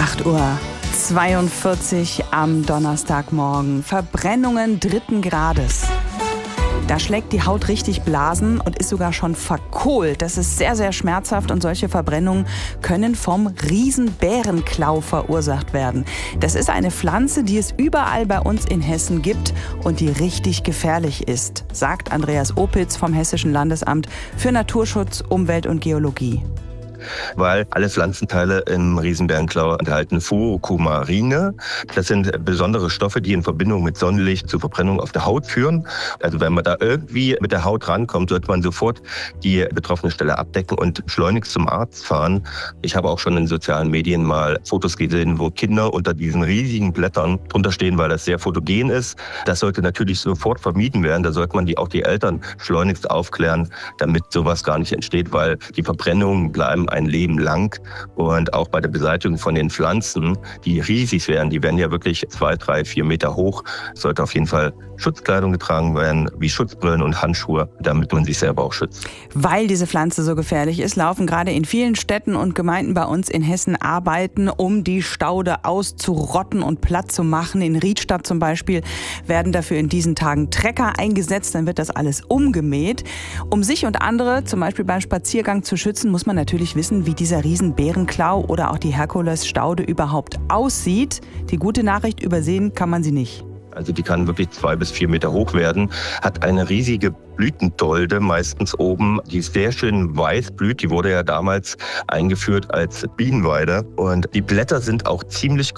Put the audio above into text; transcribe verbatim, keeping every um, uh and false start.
acht Uhr zweiundvierzig am Donnerstagmorgen. Verbrennungen dritten Grades. Da schlägt die Haut richtig Blasen und ist sogar schon verkohlt. Das ist sehr, sehr schmerzhaft und solche Verbrennungen können vom Riesenbärenklau verursacht werden. Das ist eine Pflanze, die es überall bei uns in Hessen gibt und die richtig gefährlich ist, sagt Andreas Opitz vom Hessischen Landesamt für Naturschutz, Umwelt und Geologie. Weil alle Pflanzenteile im Riesenbärenklau enthalten Fuocomarine. Das sind besondere Stoffe, die in Verbindung mit Sonnenlicht zu Verbrennung auf der Haut führen. Also wenn man da irgendwie mit der Haut rankommt, sollte man sofort die betroffene Stelle abdecken und schleunigst zum Arzt fahren. Ich habe auch schon in sozialen Medien mal Fotos gesehen, wo Kinder unter diesen riesigen Blättern drunter stehen, weil das sehr fotogen ist. Das sollte natürlich sofort vermieden werden. Da sollte man die, auch die Eltern schleunigst aufklären, damit sowas gar nicht entsteht, weil die Verbrennungen bleiben ein Leben lang. Und auch bei der Beseitigung von den Pflanzen, die riesig werden, die werden ja wirklich zwei, drei, vier Meter hoch, sollte auf jeden Fall Schutzkleidung getragen werden, wie Schutzbrillen und Handschuhe, damit man sich selber auch schützt. Weil diese Pflanze so gefährlich ist, laufen gerade in vielen Städten und Gemeinden bei uns in Hessen Arbeiten, um die Staude auszurotten und platt zu machen. In Riedstadt zum Beispiel werden dafür in diesen Tagen Trecker eingesetzt, dann wird das alles umgemäht. Um sich und andere, zum Beispiel beim Spaziergang, zu schützen, muss man natürlich wissen, wie dieser Riesenbärenklau oder auch die Herkulesstaude überhaupt aussieht. Die gute Nachricht, übersehen kann man sie nicht. Also die kann wirklich zwei bis vier Meter hoch werden, hat eine riesige Blütendolde meistens oben, die sehr schön weiß blüht. Die wurde ja damals eingeführt als Bienenweide und die Blätter sind auch ziemlich